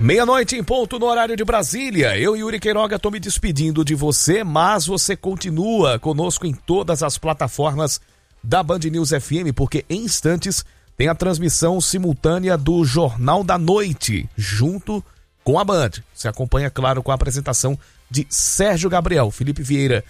Meia-noite em ponto no horário de Brasília. Eu, Yuri Queiroga, tô me despedindo de você, mas você continua conosco em todas as plataformas da Band News FM, porque em instantes tem a transmissão simultânea do Jornal da Noite, junto com a Band. Você acompanha, claro, com a apresentação de Sérgio Gabriel. Felipe Vieira